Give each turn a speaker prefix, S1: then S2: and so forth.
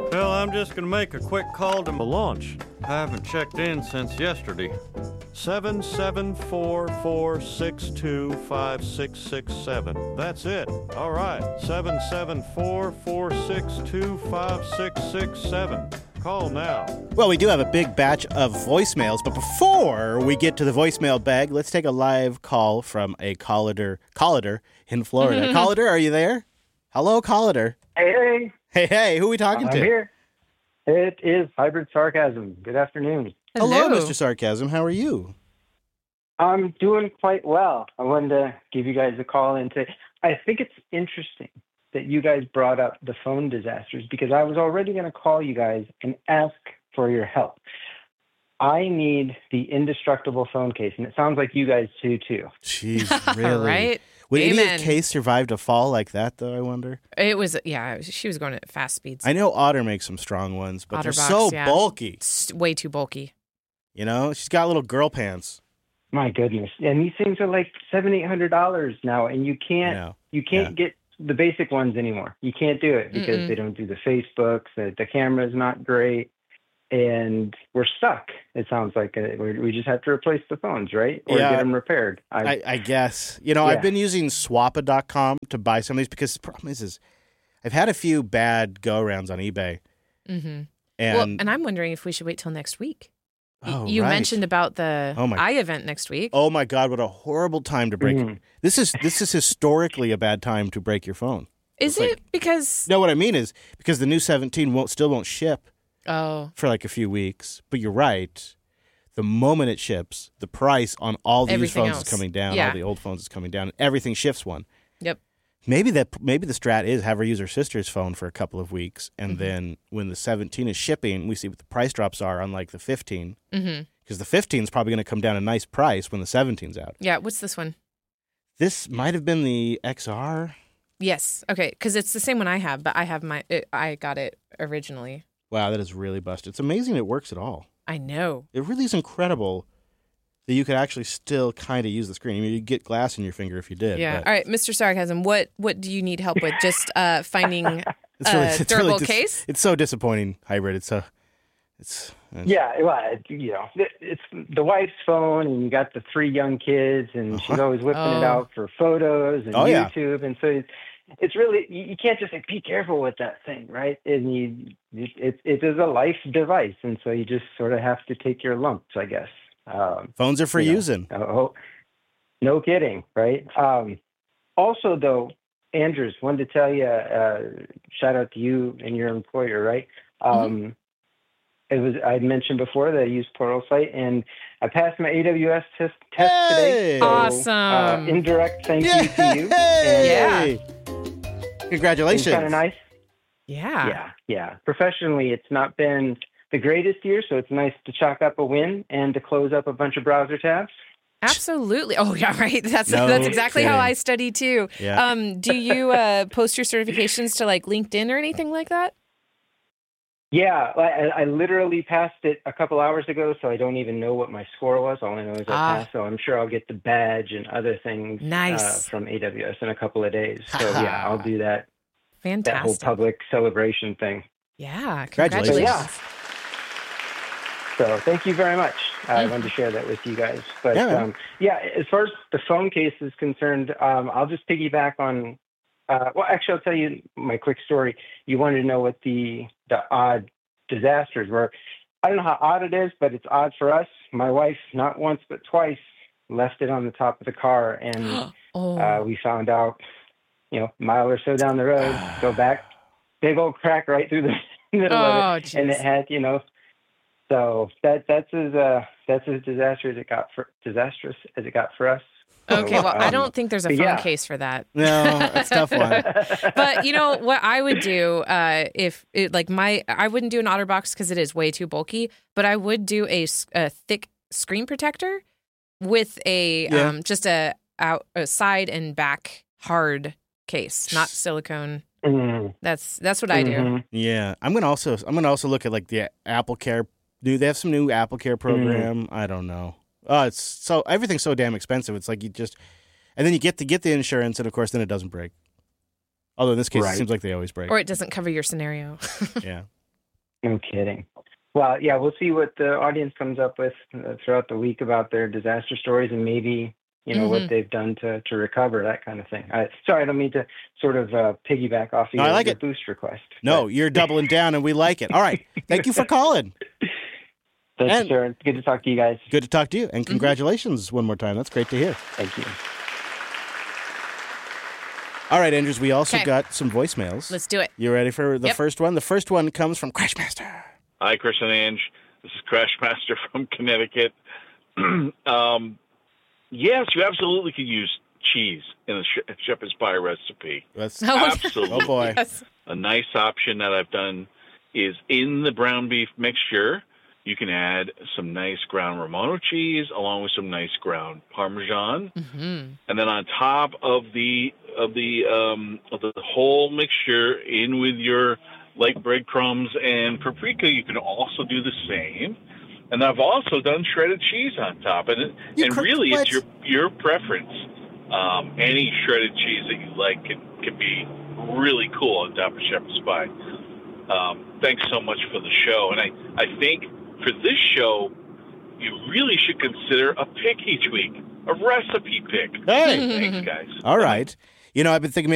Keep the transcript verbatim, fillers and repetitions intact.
S1: Well, I'm just gonna make a quick call to
S2: The launch.
S1: I haven't checked in since yesterday.
S2: seven seven four four six two five six six seven. That's it. All right. seven seven four four six two five six six seven. Call now.
S3: Well, we do have a big batch of voicemails, but before we get to the voicemail bag, let's take a live call from a caller, caller in Florida. Caller, are you there? Hello, caller.
S4: Hey, hey.
S3: Hey, hey, who are we talking
S4: I'm
S3: to?
S4: here. It is Hybrid Sarcasm. Good afternoon.
S3: Hello, Mister Sarcasm. How are you?
S4: I'm doing quite well. I wanted to give you guys a call and say, I think it's interesting that you guys brought up the phone disasters because I was already going to call you guys and ask for your help. I need the indestructible phone case, and it sounds like you guys do too.
S3: Jeez, really?
S5: Right?
S3: Would any
S5: Amen.
S3: of Case survive to fall like that, though, I wonder?
S5: It was, yeah, she was going at fast speeds.
S3: I know Otter makes some strong ones, but they're
S5: Otterbox,
S3: so
S5: yeah.
S3: bulky.
S5: It's way too bulky.
S3: You know, she's got little girl pants.
S4: My goodness. And these things are like seven, eight hundred dollars now, and you can't
S3: Yeah.
S4: you can't
S3: Yeah.
S4: get the basic ones anymore. You can't do it because
S5: Mm-mm.
S4: they don't do the Facebooks, the, the camera's not great, and we're stuck. It sounds like uh, we we just have to replace the phones, right? Or
S3: Yeah.
S4: get them repaired. I,
S3: I, I guess. You know,
S4: Yeah.
S3: I've been using swappa dot com to buy some of these because the problem is, is I've had a few bad go-arounds on eBay.
S5: Mm-hmm.
S3: And,
S5: well, and I'm wondering if we should wait till next week. Y-
S3: Oh,
S5: you
S3: right.
S5: mentioned about the
S3: Oh, my-
S5: I event next week.
S3: oh my God, what a horrible time to break.
S4: Mhm.
S3: This is this is historically a bad time to break your phone.
S5: Is
S3: it's
S5: it
S3: like-
S5: because?
S3: No, what I mean is because the new seventeen won't still won't ship
S5: Oh,
S3: for like a few weeks. But you're right. The moment it ships, the price on all these
S5: Everything
S3: phones
S5: else.
S3: is coming down.
S5: Yeah.
S3: All the old phones is coming down. Everything shifts one.
S5: yep.
S3: Maybe that maybe the strat is have her use her sister's phone for a couple of weeks, and
S5: Mm-hmm.
S3: then when the seventeen is shipping, we see what the price drops are on like the fifteen,
S5: Mm-hmm.
S3: because the fifteen is probably going to come down a nice price when the seventeen's out.
S5: Yeah. What's this one?
S3: This might have been the X R.
S5: Yes. Okay. Because it's the same one I have, but I have my. It, I got it originally.
S3: Wow, that is really busted. It's amazing it works at all.
S5: I know.
S3: It really is incredible that you could actually still kind of use the screen. I mean, you'd get glass in your finger if you did.
S5: Yeah.
S3: but
S5: All right, Mister Sarcasm. What What do you need help with? Just uh, finding
S3: it's really,
S5: a
S3: it's
S5: durable
S3: really dis-
S5: case.
S3: It's so disappointing, Hybrid. It's so. It's. it's
S4: Yeah, well, it- you know, it- it's the wife's phone, and you got the three young kids, and she's always whipping
S5: Oh.
S4: it out for photos and
S3: Oh, yeah.
S4: YouTube, and so it's, it's really you you can't just like be careful with that thing, right? And you, it it is a life device, and so you just sort of have to take your lumps, I guess. Um,
S3: Phones are for
S4: you know,
S3: using.
S4: Oh, no kidding, right? Um, also, though, Andrews, wanted to tell you, uh, shout out to you and your employer, right? Um, It was I mentioned before that I used Pluralsight, and I passed my A W S test, test today.
S3: Hey!
S4: So,
S5: Awesome.
S4: Uh, indirect thank you to you. And,
S5: Yeah.
S3: Yay! Congratulations.
S4: It's kind of nice.
S5: Yeah.
S4: Yeah, yeah. Professionally, it's not been the greatest year, so it's nice to chalk up a win and to close up a bunch of browser tabs.
S5: Absolutely. Oh, yeah, right. That's
S3: No
S5: that's exactly how
S3: kidding.
S5: I study too.
S3: Yeah.
S5: Um, do you uh, post your certifications to like LinkedIn or anything like that?
S4: Yeah, I, I literally passed it a couple hours ago, so I don't even know what my score was. All I know is I
S5: Ah.
S4: passed, so I'm sure I'll get the badge and other things
S5: Nice.
S4: uh, from A W S in a couple of days. So yeah, I'll do that that whole
S5: Fantastic.
S4: public celebration thing.
S5: Yeah.
S3: Congratulations.
S5: Congratulations.
S4: So thank you very much. I wanted to share that with you guys. But
S3: Yeah, man.
S4: um, yeah, as far as the phone case is concerned, um, I'll just piggyback on. Uh, well, actually, I'll tell you my quick story. You wanted to know what the the odd disasters were. I don't know how odd it is, but it's odd for us. My wife, not once but twice, left it on the top of the car, and
S5: Oh.
S4: uh, we found out, you know, a mile or so down the road, go back, big old crack right through the middle
S5: Oh,
S4: of it, and
S5: jeez.
S4: it had, you know. So that that's as uh, that's as disastrous as it got for disastrous as it got for us. So,
S5: Okay, well, I
S4: um,
S5: don't think there's a
S4: but
S5: phone
S4: yeah.
S5: case for that.
S3: No, that's a tough one.
S5: But you know what I would do uh, if it, like my I wouldn't do an OtterBox because it is way too bulky. But I would do a, s- a thick screen protector with a
S3: Yeah.
S5: um, just a out a side and back hard case, not silicone.
S4: Mm,
S5: That's that's what I do.
S4: mhm.
S3: Yeah, I'm gonna also I'm gonna also look at like the Apple Care. Do they have some new Apple Care program? I don't know. Oh, it's so everything's so damn expensive. It's like you just, and then you get to get the insurance, and of course, then it doesn't break. Although in this case,
S4: Right.
S3: it seems like they always break.
S5: Or it doesn't cover your scenario.
S3: Yeah.
S4: No kidding. Well, yeah, we'll see what the audience comes up with uh, throughout the week about their disaster stories and maybe, you know,
S5: Mhm.
S4: what they've done to, to recover, that kind of thing. I, sorry, I don't mean to sort of uh, piggyback off
S3: No,
S4: your,
S3: I like
S4: your
S3: it.
S4: boost request.
S3: No,
S4: but-
S3: you're doubling down, and we like it. All right. Thank you for calling.
S4: Thank
S3: And-
S4: you, sir. Good to talk to you guys.
S3: Good to talk to you, and congratulations one more time. That's great to hear.
S4: Thank you.
S3: All right, Andrews, we also
S5: Okay.
S3: got some voicemails.
S5: Let's do it.
S3: You ready for the
S5: Yep.
S3: first one? The first one comes from Crashmaster.
S6: Hi, Chris and Ange. This is Crashmaster from Connecticut. um, yes, you absolutely could use cheese in a sh- shepherd's pie recipe.
S3: That's,
S5: Oh,
S6: Absolutely.
S3: oh, boy.
S5: Yes.
S6: A nice option that I've done is in the brown beef mixture, you can add some nice ground Romano cheese along with some nice ground Parmesan.
S5: Mm-hmm.
S6: And then on top of the of the um, of the whole mixture, in with your like breadcrumbs and paprika, you can also do the same. And I've also done shredded cheese on top, and it,
S3: You
S6: and
S3: cooked
S6: really
S3: what?
S6: it's your your preference. Um, any shredded cheese that you like can can be really cool on top of shepherd's pie. Um, thanks so much for the show, and I I think for this show you really should consider a pick each week, a recipe pick.
S3: Hey.
S6: Thanks, guys.
S3: All right. You know, I've been thinking maybe